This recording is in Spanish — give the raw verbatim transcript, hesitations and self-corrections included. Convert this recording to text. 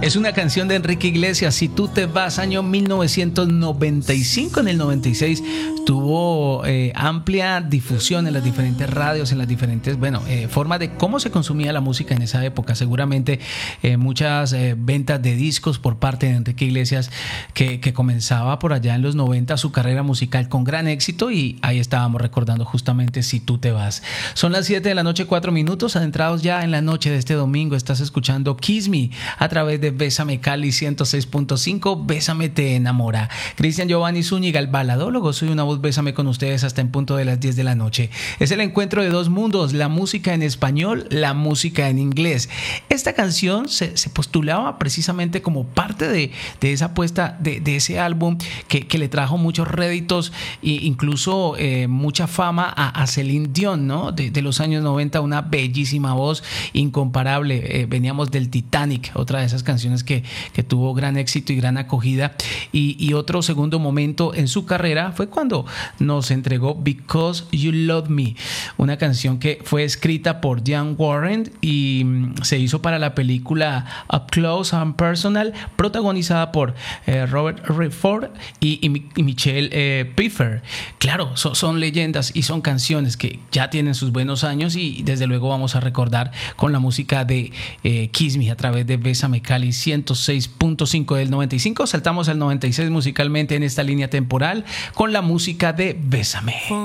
Es una canción de Enrique Iglesias, Si tú te vas, año mil novecientos noventa y cinco. En el noventa y seis tuvo eh, amplia difusión en las diferentes radios, en las diferentes, bueno, eh, formas de cómo se consumía la música en esa época. Seguramente eh, muchas eh, ventas de discos por parte de Enrique Iglesias, que, que comenzaba por allá en los noventa su carrera musical con gran éxito, y ahí estábamos recordando justamente Si tú te vas. Son las siete de la noche, cuatro minutos, adentrados ya en la noche de este domingo. Estás escuchando Kiss Me a través de Bésame Cali ciento seis punto cinco. Bésame te enamora. Cristian Giovanni Zúñiga, el baladólogo, soy una voz. Bésame con ustedes hasta en punto de las diez de la noche. Es el encuentro de dos mundos, la música en español, la música en inglés. Esta canción se, se postulaba precisamente como parte de, de esa apuesta, de, de ese álbum que, que le trajo muchos réditos e incluso eh, mucha fama a, a Celine Dion, ¿no? De, de los años noventa, una bellísima voz incomparable. Eh, veníamos del Titanic, otra de esas canciones que, que tuvo gran éxito y gran acogida. Y, y otro segundo momento en su carrera fue cuando nos entregó Because You Love Me, una canción que fue escrita por Diane Warren y mm, se hizo para la película Up Close and Personal, protagonizada por eh, Robert Redford y, y, y Michelle eh, Pfeiffer. Claro, so, son leyendas y son canciones que ya tienen sus buenos años, y desde luego vamos a recordar con la música de eh, Kiss Me a través de Bésame Cali ciento seis punto cinco del noventa y cinco. Saltamos al noventa y seis musicalmente en esta línea temporal con la música de Bésame.